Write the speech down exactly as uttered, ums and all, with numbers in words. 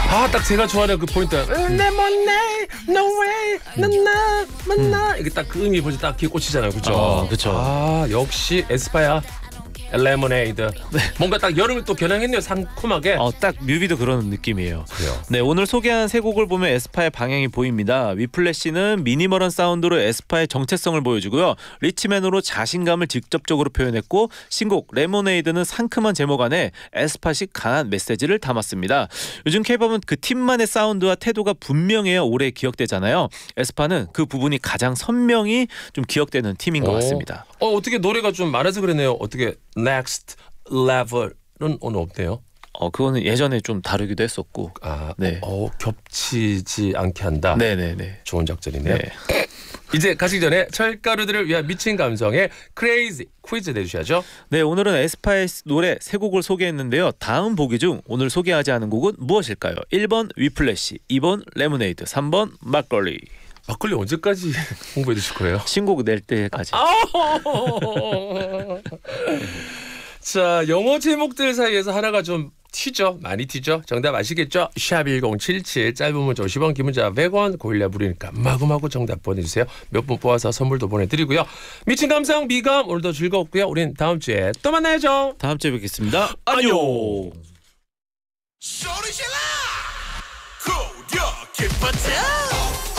아, 딱 제가 좋아하는 그 포인트. 레모네이드, no way, 나나, 만나. 이게 딱 그 의미 벌써 딱 귀에 꽂히잖아요, 그렇죠? 아, 그쵸. 아, 역시 에스파야. 레모네이드. 네. 뭔가 딱 여름을 또 겨냥했네요, 상큼하게. 어, 딱 뮤비도 그런 느낌이에요. 그래요. 네, 오늘 소개한 세 곡을 보면 에스파의 방향이 보입니다. 위플래시는 미니멀한 사운드로 에스파의 정체성을 보여주고요. 리치맨으로 자신감을 직접적으로 표현했고, 신곡 레모네이드는 상큼한 제목 안에 에스파식 강한 메시지를 담았습니다. 요즘 K-팝은 그 팀만의 사운드와 태도가 분명해야 오래 기억되잖아요. 에스파는 그 부분이 가장 선명히 좀 기억되는 팀인 것 오. 같습니다. 어, 어떻게 노래가 좀 많아서 그랬네요. 어떻게 Next Level은 오늘 없네요. 어, 그거는 예전에 좀 다르기도 했었고. 아, 네. 어, 겹치지 않게 한다. 네네네. 좋은 작전이네요. 네. 이제 가시기 전에 철가루들을 위한 미친 감성의 크레이지 퀴즈 내주셔야죠. 네, 오늘은 에스파의 노래 세 곡을 소개했는데요. 다음 보기 중 오늘 소개하지 않은 곡은 무엇일까요? 일 번 위플래시, 이 번 레모네이드, 삼 번 막걸리. 막걸리 언제까지 홍보해 주실 거예요? 신곡 낼 때까지. 자, 영어 제목들 사이에서 하나가 좀 튀죠. 많이 튀죠. 정답 아시겠죠? 샵 일공칠칠, 짧은 문자 오십 원, 긴 문자 백 원, 고일라 부르니까 마구마구 정답 보내주세요. 몇 분 뽑아서 선물도 보내드리고요. 미친 감성 미감 오늘도 즐거웠고요. 우린 다음 주에 또 만나야죠. 다음 주에 뵙겠습니다. 안녕. 소리 질러! 고려 깊어져!